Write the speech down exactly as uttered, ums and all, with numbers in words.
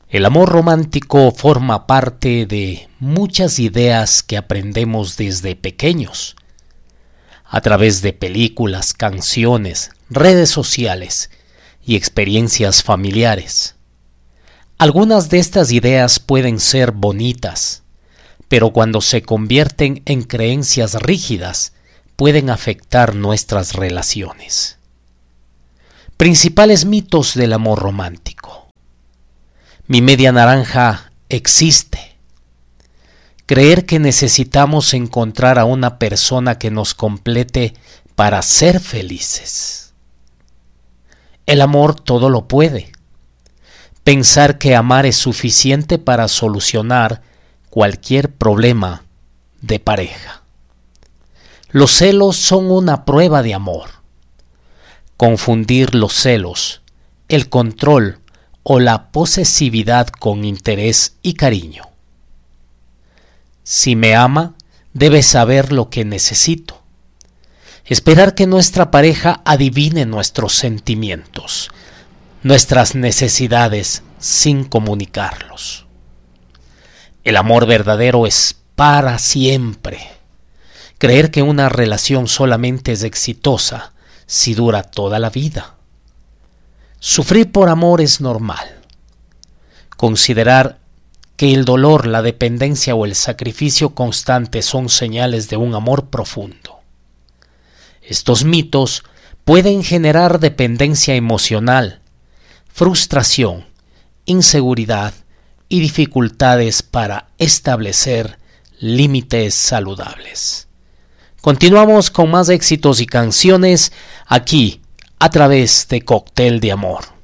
El amor romántico forma parte de muchas ideas que aprendemos desde pequeños, a través de películas, canciones, redes sociales y experiencias familiares. Algunas de estas ideas pueden ser bonitas, pero cuando se convierten en creencias rígidas, pueden afectar nuestras relaciones. Principales mitos del amor romántico. Mi media naranja existe. Creer que necesitamos encontrar a una persona que nos complete para ser felices. El amor todo lo puede. Pensar que amar es suficiente para solucionar cualquier problema de pareja. Los celos son una prueba de amor. Confundir los celos, el control o la posesividad con interés y cariño. Si me ama, debe saber lo que necesito. Esperar que nuestra pareja adivine nuestros sentimientos, nuestras necesidades sin comunicarlos. El amor verdadero es para siempre. Creer que una relación solamente es exitosa si dura toda la vida. Sufrir por amor es normal. Considerar que el dolor, la dependencia o el sacrificio constante son señales de un amor profundo. Estos mitos pueden generar dependencia emocional, frustración, inseguridad y dificultades para establecer límites saludables. Continuamos con más éxitos y canciones aquí a través de Cóctel de Amor.